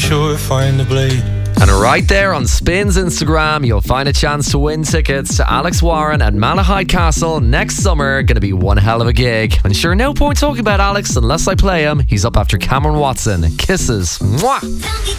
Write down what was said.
sure find the blade. And right there on Spin's Instagram, you'll find a chance to win tickets to Alex Warren at Malahide Castle next summer. Gonna be one hell of a gig. And sure, no point talking about Alex unless I play him. He's up after Cameron Watson. Kisses. Mwah!